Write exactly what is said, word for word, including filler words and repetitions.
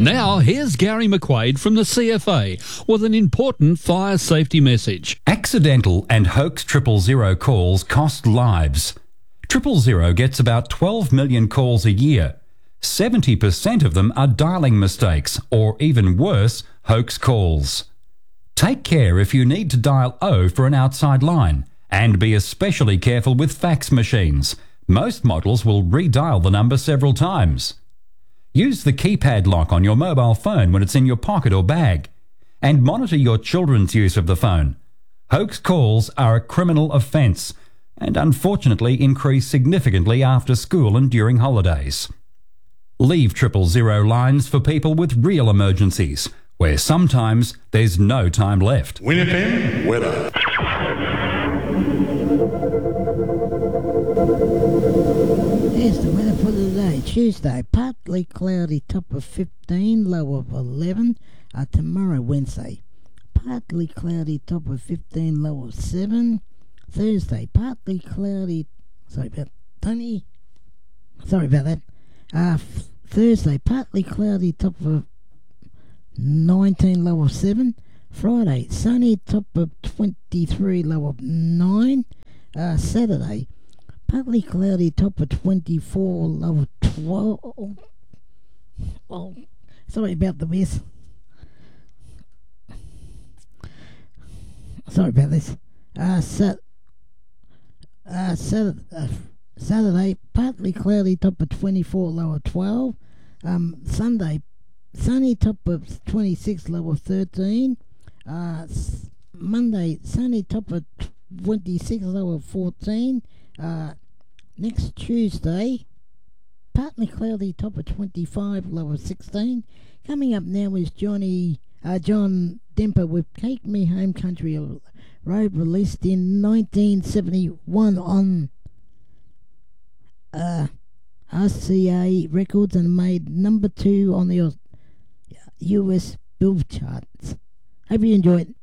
Now, here's Gary McQuaid from the C F A with an important fire safety message. Accidental and hoax triple zero calls cost lives. Triple zero gets about twelve million calls a year. seventy percent of them are dialing mistakes, or even worse, hoax calls. Take care if you need to dial O for an outside line, and be especially careful with fax machines. Most models will redial the number several times. Use the keypad lock on your mobile phone when it's in your pocket or bag, and monitor your children's use of the phone. Hoax calls are a criminal offence and unfortunately increase significantly after school and during holidays. Leave triple zero lines for people with real emergencies, where sometimes there's no time left. Winnipeg weather. Here's the weather for today. Tuesday, partly cloudy, top of fifteen, low of eleven. Uh, tomorrow, Wednesday, partly cloudy, top of fifteen, low of seven. Thursday, partly cloudy, sorry about Tony. Sorry about that. Uh, f- Thursday, partly cloudy, top of nineteen, low of seven. Friday, sunny, top of twenty-three, low of nine. Uh, Saturday, partly cloudy, top of twenty-four, low of twelve. Oh, sorry about the mess. Sorry about this. Uh, sat, uh, Saturday, uh, Saturday, partly cloudy, top of twenty-four, low of twelve. Um, Sunday, sunny, top of twenty-six, low of thirteen. Uh, s- Monday, sunny, top of twenty-six, low of fourteen. Uh, next Tuesday, partly cloudy, top of twenty-five, low of sixteen. Coming up now is Johnny, uh, John Demper with Take Me Home Country Road, released in nineteen seventy-one on uh, R C A Records and made number two on the U S Billboard charts. Hope you enjoy it.